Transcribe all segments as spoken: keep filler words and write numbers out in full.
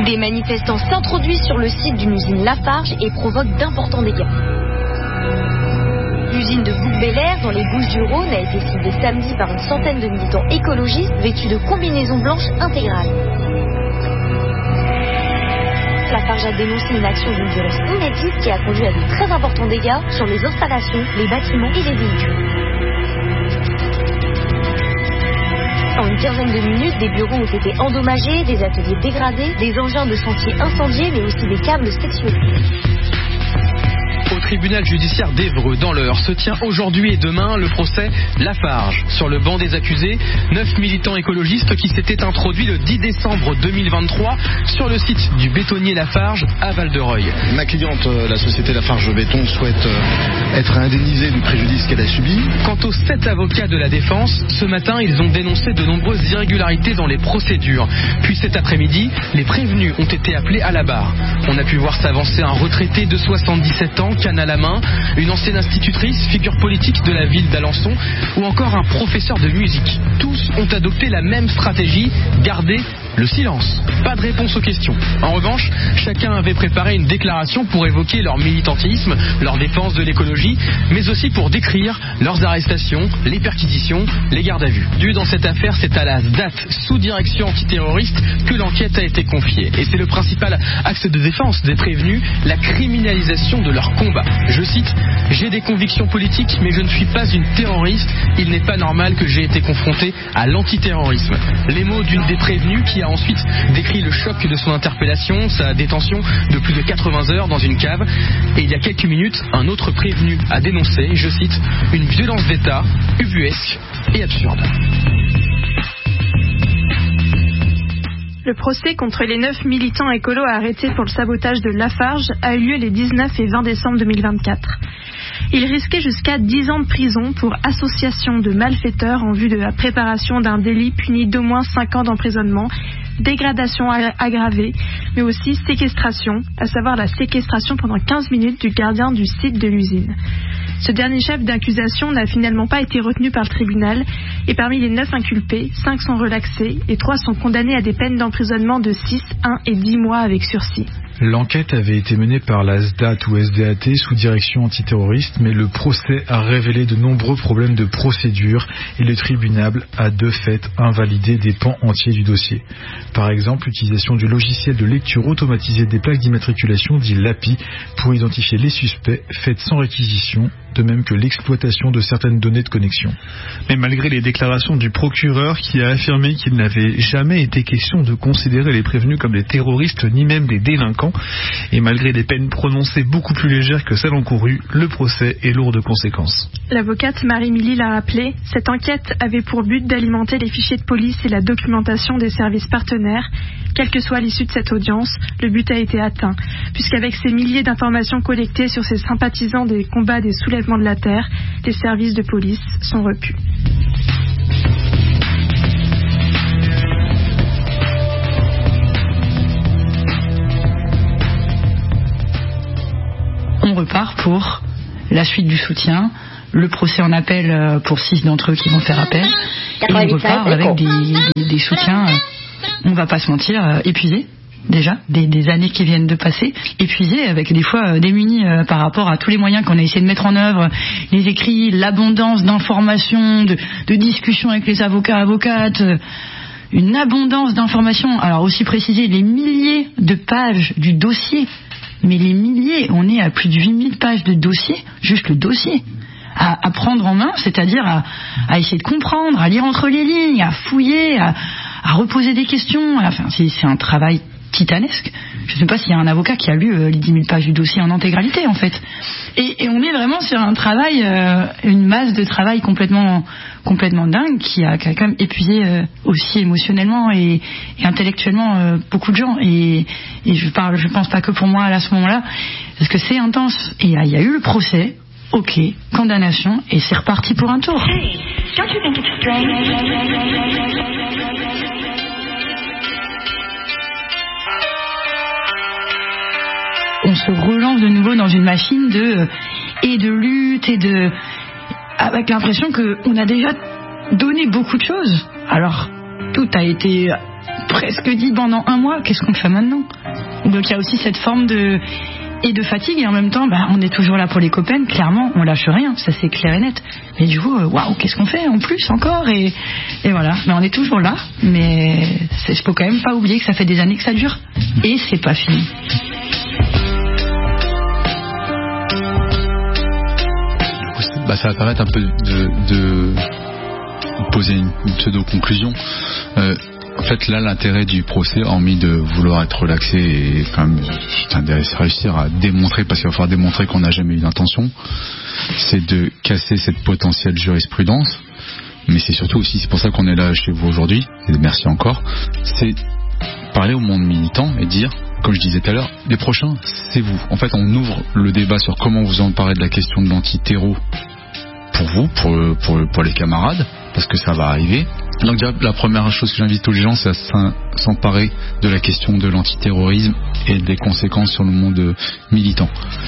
Des manifestants s'introduisent sur le site d'une usine Lafarge et provoquent d'importants dégâts. L'usine de Bouc-Bélair, dans les Bouches-du-Rhône, a été ciblée samedi par une centaine de militants écologistes vêtus de combinaisons blanches intégrales. Lafarge a dénoncé une action d'une violence inédite qui a conduit à de très importants dégâts sur les installations, les bâtiments et les véhicules. En une quinzaine de minutes, des bureaux ont été endommagés, des ateliers dégradés, des engins de chantier incendiés, mais aussi des câbles sectionnés. Au tribunal judiciaire d'Évreux, dans l'Eure, se tient aujourd'hui et demain le procès Lafarge. Sur le banc des accusés, neuf militants écologistes qui s'étaient introduits le dix décembre deux mille vingt-trois sur le site du bétonnier Lafarge à Val-de-Reuil. Ma cliente, la société Lafarge Béton, souhaite être indemnisée du préjudice qu'elle a subi. Quant aux sept avocats de la défense, ce matin, ils ont dénoncé de nombreuses irrégularités dans les procédures. Puis cet après-midi, les prévenus ont été appelés à la barre. On a pu voir s'avancer un retraité de soixante-dix-sept ans, canne à la main, une ancienne institutrice, figure politique de la ville d'Alençon, ou encore un professeur de musique. Tous ont adopté la même stratégie, garder le silence. Pas de réponse aux questions. En revanche, chacun avait préparé une déclaration pour évoquer leur militantisme, leur défense de l'écologie, mais aussi pour décrire leurs arrestations, les perquisitions, les gardes à vue. Dû dans cette affaire, c'est à la S D A T, sous-direction antiterroriste, que l'enquête a été confiée. Et c'est le principal axe de défense des prévenus, la criminalisation de leur combat. Je cite, « J'ai des convictions politiques, mais je ne suis pas une terroriste. Il n'est pas normal que j'ai été confronté à l'antiterrorisme. » Les mots d'une des prévenues qui a ensuite décrit le choc de son interpellation, sa détention de plus de quatre-vingts heures dans une cave. Et il y a quelques minutes, un autre prévenu a dénoncé, je cite, « une violence d'État ubuesque et absurde ». Le procès contre les neuf militants écolos arrêtés pour le sabotage de Lafarge a eu lieu les dix-neuf et vingt décembre deux mille vingt-quatre. Ils risquaient jusqu'à dix ans de prison pour association de malfaiteurs en vue de la préparation d'un délit puni d'au moins cinq ans d'emprisonnement, dégradation aggravée, mais aussi séquestration, à savoir la séquestration pendant quinze minutes du gardien du site de l'usine. Ce dernier chef d'accusation n'a finalement pas été retenu par le tribunal et parmi les neuf inculpés, cinq sont relaxés et trois sont condamnés à des peines d'emprisonnement de six, un et dix mois avec sursis. L'enquête avait été menée par la S D A T ou S D A T sous direction antiterroriste, mais le procès a révélé de nombreux problèmes de procédure et le tribunal a de fait invalidé des pans entiers du dossier. Par exemple, l'utilisation du logiciel de lecture automatisée des plaques d'immatriculation, dit L A P I, pour identifier les suspects, faite sans réquisition, de même que l'exploitation de certaines données de connexion. Mais malgré les déclarations du procureur qui a affirmé qu'il n'avait jamais été question de considérer les prévenus comme des terroristes ni même des délinquants, et malgré des peines prononcées beaucoup plus légères que celles encourues, le procès est lourd de conséquences. L'avocate Marie-Milly l'a rappelé, cette enquête avait pour but d'alimenter les fichiers de police et la documentation des services partenaires. Quelle que soit l'issue de cette audience, le but a été atteint, puisqu'avec ces milliers d'informations collectées sur ces sympathisants des combats des soulèvements de la terre, les services de police sont repus. On repart pour la suite du soutien, le procès en appel pour six d'entre eux qui vont faire appel, et on repart avec des, des, des soutiens, on va pas se mentir, épuisés. Déjà, des, des années qui viennent de passer, épuisés, avec des fois euh, démunis euh, par rapport à tous les moyens qu'on a essayé de mettre en œuvre, les écrits, l'abondance d'informations, de, de discussions avec les avocats, avocates, euh, une abondance d'informations, alors aussi préciser les milliers de pages du dossier, mais les milliers, on est à plus de huit mille pages de dossier, juste le dossier, à, à prendre en main, c'est-à-dire à, à essayer de comprendre, à lire entre les lignes, à fouiller, à, à reposer des questions, enfin, c'est, c'est un travail titanesque. Je ne sais pas s'il y a un avocat qui a lu euh, les dix mille pages du dossier en intégralité, en fait. Et, et on est vraiment sur un travail, euh, une masse de travail complètement, complètement dingue qui a, qui a quand même épuisé euh, aussi émotionnellement et, et intellectuellement euh, beaucoup de gens. Et, et je parle, je pense pas que pour moi à ce moment-là, parce que c'est intense. Et il y, y a eu le procès, ok, condamnation, et c'est reparti pour un tour. Hey, don't you think it's strange? On se relance de nouveau dans une machine de et de lutte et de avec l'impression que on a déjà donné beaucoup de choses. Alors tout a été presque dit pendant un mois, qu'est-ce qu'on fait maintenant? Donc il y a aussi cette forme de et de fatigue, et en même temps bah, on est toujours là pour les copains, clairement on lâche rien, ça c'est clair et net, mais du coup waouh wow, qu'est-ce qu'on fait en plus encore, et, et voilà, mais on est toujours là, mais je peux quand même pas oublier que ça fait des années que ça dure et c'est pas fini. Bah, ça va permettre un peu de, de poser une, une pseudo-conclusion. Euh, en fait, là, l'intérêt du procès, hormis de vouloir être relaxé et quand même réussir à démontrer, parce qu'il va falloir démontrer qu'on n'a jamais eu d'intention, c'est de casser cette potentielle jurisprudence. Mais c'est surtout aussi, c'est pour ça qu'on est là chez vous aujourd'hui, et merci encore, c'est parler au monde militant et dire, comme je disais tout à l'heure, les prochains, c'est vous. En fait, on ouvre le débat sur comment vous emparer de la question de l'anti-terreau pour vous, pour, pour, pour les camarades, parce que ça va arriver. Donc la première chose que j'invite tous les gens, c'est à s'emparer de la question de l'antiterrorisme et des conséquences sur le monde militant.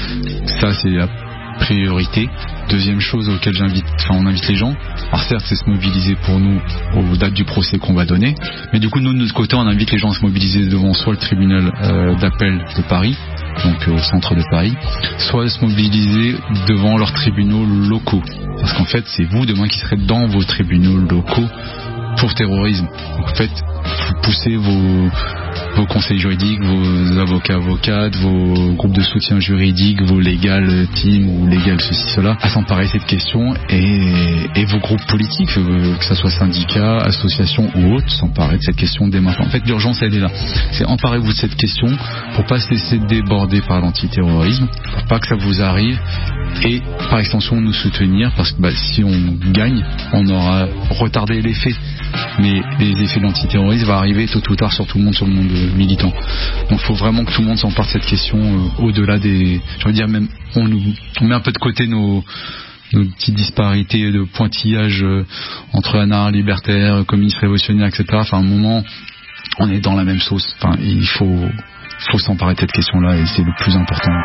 Ça, c'est la priorité. Deuxième chose auquel j'invite, enfin on invite les gens, alors certes c'est se mobiliser pour nous aux dates du procès qu'on va donner, mais du coup nous de notre côté on invite les gens à se mobiliser devant soit le tribunal euh, d'appel de Paris, donc euh, au centre de Paris, soit se mobiliser devant leurs tribunaux locaux, parce qu'en fait c'est vous demain qui serez dans vos tribunaux locaux pour terrorisme. Donc, en fait vous poussez vos vos conseils juridiques, vos avocats, avocates, vos groupes de soutien juridique, vos legal team ou legal ceci, cela, à s'emparer de cette question, et, et vos groupes politiques, que ce soit syndicats, associations ou autres, s'emparer de cette question dès maintenant. En fait, l'urgence, elle est là. C'est emparez-vous de cette question pour pas se laisser déborder par l'antiterrorisme, pour pas que ça vous arrive, et par extension nous soutenir, parce que bah, si on gagne, on aura retardé les faits. Mais les effets de l'antiterrorisme vont arriver tôt ou tard sur tout le monde, sur le monde militant. Donc il faut vraiment que tout le monde s'empare de cette question euh, au-delà des... Je veux dire, même on, nous, on met un peu de côté nos, nos petites disparités de pointillage euh, entre anards libertaires, communistes révolutionnaires, et cetera. Enfin, à un moment, on est dans la même sauce. Enfin, il faut, faut s'emparer de cette question-là et c'est le plus important.